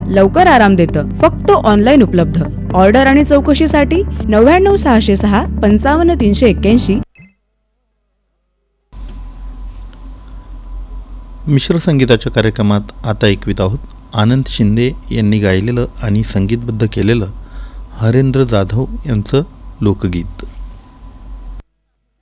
लवकर आराम देतं. फक्त ऑनलाईन उपलब्ध. ऑर्डर आणि चौकशीसाठी 99 606 55 381. मिश्र संगीताच्या कार्यक्रमात आता ऐकवीत आहोत आनंद शिंदे यांनी गायलेलं आणि संगीतबद्ध केलेलं हरेंद्र जाधव यांचं लोकगीत.